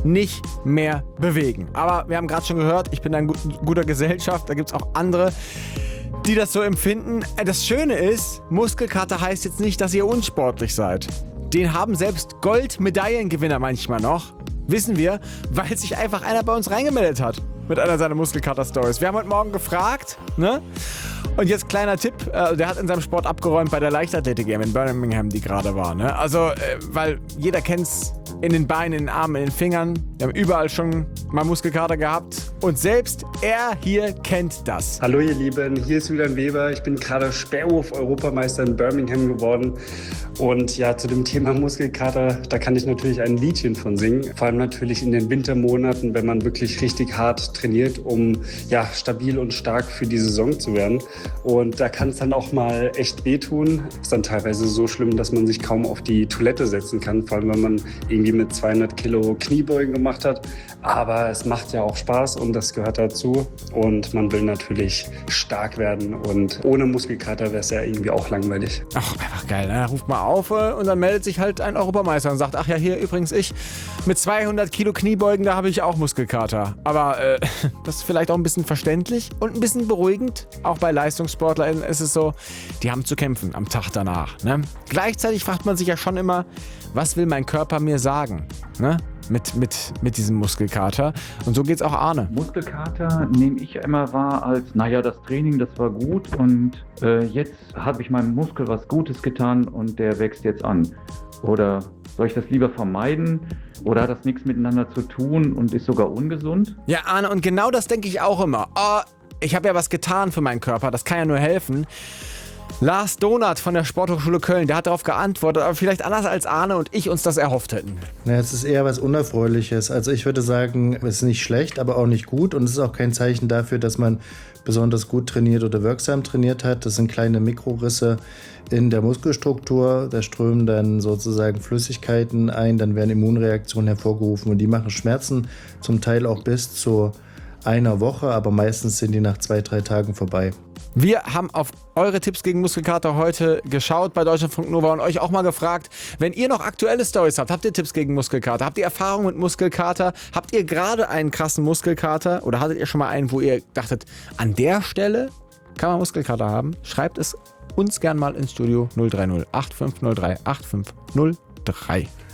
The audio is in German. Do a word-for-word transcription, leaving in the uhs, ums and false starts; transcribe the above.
nicht mehr bewegen. Aber wir haben gerade schon gehört, ich bin in gut, guter Gesellschaft, da gibt es auch andere, die das so empfinden. Das Schöne ist, Muskelkater heißt jetzt nicht, dass ihr unsportlich seid. Den haben selbst Goldmedaillengewinner manchmal noch, wissen wir, weil sich einfach einer bei uns reingemeldet hat mit einer seiner Muskelkater-Stories. Wir haben heute Morgen gefragt, ne? Und jetzt kleiner Tipp, äh, der hat in seinem Sport abgeräumt bei der Leichtathletik-E M in Birmingham, die gerade war, ne? Also, äh, weil jeder kennt's in den Beinen, in den Armen, in den Fingern. Wir haben überall schon mal Muskelkater gehabt. Und selbst er hier kennt das. Hallo ihr Lieben, hier ist Julian Weber. Ich bin gerade Sperrwurf-Europameister in Birmingham geworden. Und ja, zu dem Thema Muskelkater, da kann ich natürlich ein Liedchen von singen. Vor allem natürlich in den Wintermonaten, wenn man wirklich richtig hart trainiert, um ja, stabil und stark für die Saison zu werden. Und da kann es dann auch mal echt wehtun. Ist dann teilweise so schlimm, dass man sich kaum auf die Toilette setzen kann. Vor allem, wenn man irgendwie mit zweihundert Kilo Kniebeugen gemacht hat. Aber es macht ja auch Spaß und das gehört dazu. Und man will natürlich stark werden. Und ohne Muskelkater wäre es ja irgendwie auch langweilig. Ach, einfach geil, ne? Ruft mal auf äh, und dann meldet sich halt ein Europameister und sagt, ach ja, hier übrigens ich mit zweihundert Kilo Kniebeugen, da habe ich auch Muskelkater. Aber äh, das ist vielleicht auch ein bisschen verständlich und ein bisschen beruhigend. Auch bei Leistungssportlern ist es so, die haben zu kämpfen am Tag danach. Ne? Gleichzeitig fragt man sich ja schon immer, was will mein Körper mir sagen? Ne? Mit, mit, mit diesem Muskelkater. Und so geht's auch Arne. Muskelkater nehme ich immer wahr als, naja, das Training, das war gut und äh, jetzt habe ich meinem Muskel was Gutes getan und der wächst jetzt an. Oder soll ich das lieber vermeiden? Oder hat das nichts miteinander zu tun und ist sogar ungesund? Ja, Arne, und genau das denke ich auch immer. Oh, ich habe ja was getan für meinen Körper, das kann ja nur helfen. Lars Donath von der Sporthochschule Köln, der hat darauf geantwortet, aber vielleicht anders als Arne und ich uns das erhofft hätten. Ja, es ist eher was Unerfreuliches. Also ich würde sagen, es ist nicht schlecht, aber auch nicht gut. Und es ist auch kein Zeichen dafür, dass man besonders gut trainiert oder wirksam trainiert hat. Das sind kleine Mikrorisse in der Muskelstruktur. Da strömen dann sozusagen Flüssigkeiten ein, dann werden Immunreaktionen hervorgerufen und die machen Schmerzen, zum Teil auch bis zu einer Woche, aber meistens sind die nach zwei, drei Tagen vorbei. Wir haben auf eure Tipps gegen Muskelkater heute geschaut bei Deutschlandfunk Nova und euch auch mal gefragt, wenn ihr noch aktuelle Stories habt, habt ihr Tipps gegen Muskelkater? Habt ihr Erfahrung mit Muskelkater? Habt ihr gerade einen krassen Muskelkater oder hattet ihr schon mal einen, wo ihr dachtet, an der Stelle kann man Muskelkater haben? Schreibt es uns gern mal ins Studio null drei null acht fünf null drei acht fünf null drei.